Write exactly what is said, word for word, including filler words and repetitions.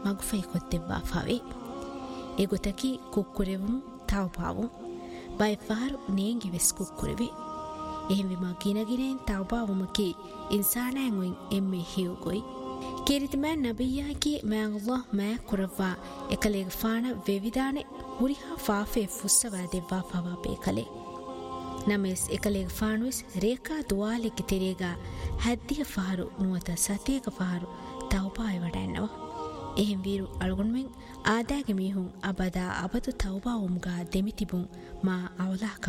ಮಗುಫೈ ಕೊತ್ತೆವ್ವಾ ಫಾವೆ ಎಗೊತಕಿ ಕುಕ್ಕುರೆವು ತೌಬಾವು by for ನೇಂಗಿ ವೆಸ್ ಕುಕ್ಕುರೆವೆ එහෙම විම ගිනගිනෙන් තවබාවමකි ඉන්සානයන් උන් එම්මේ හිව්ගොයි කේරිතමෑ නබියාකි මෑ අල්ලාහ් මෑ කුරවා එකලේග ෆාන වෙවිදානේ හුරිහා ෆාෆේ ෆුස්සවා දෙවා ෆවා බේකලේ නමස් එකලේග ෆානුස් රේකා දුවාලෙකි තෙරේගා හැද්දිය ෆාරු නුවත සතියක ෆාරු තවබාය වඩන්නවා එහෙම වීරු අලගොන්වෙන් ආදාගේ මිහුන් අබදා අබතු තවබා උම්ගා දෙමිතිබුන් මා අවලාක